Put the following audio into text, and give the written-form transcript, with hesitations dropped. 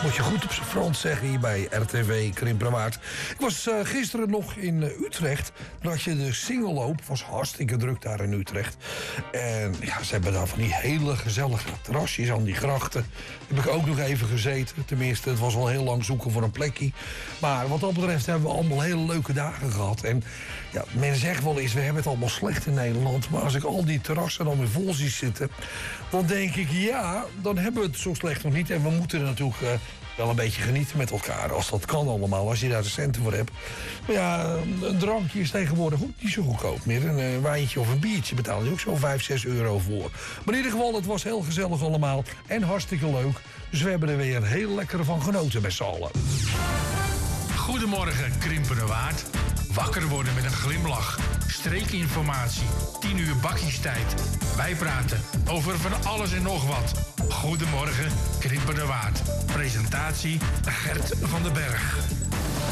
Moet je goed op zijn Frans zeggen hier bij RTV Krimpenerwaard. Ik was gisteren nog in Utrecht. Toen had je de singelloop. Het was hartstikke druk daar in Utrecht. En ja, ze hebben daar van die hele gezellige terrasjes aan die grachten. Heb ik ook nog even gezeten. Tenminste, het was al heel lang zoeken voor een plekje. Maar wat dat betreft hebben we allemaal hele leuke dagen gehad. En ja, men zegt wel eens, we hebben het allemaal slecht in Nederland. Maar als ik al die terrassen dan weer vol zie zitten, dan denk ik, ja, dan hebben we het zo slecht nog niet. En we moeten er natuurlijk wel een beetje genieten met elkaar. Als dat kan allemaal, als je daar de centen voor hebt. Maar ja, een drankje is tegenwoordig ook niet zo goedkoop meer. Een wijntje of een biertje betaal je ook zo'n 5, 6 euro voor. Maar in ieder geval, het was heel gezellig allemaal. En hartstikke leuk. Dus we hebben er weer heel lekker van genoten met z'n allen. Goedemorgen, Krimpenerwaard. Wakker worden met een glimlach. Streekinformatie. 10 uur bakkiestijd. Wij praten over van alles en nog wat. Goedemorgen, Krimpenerwaard. Presentatie Gert van den Berg.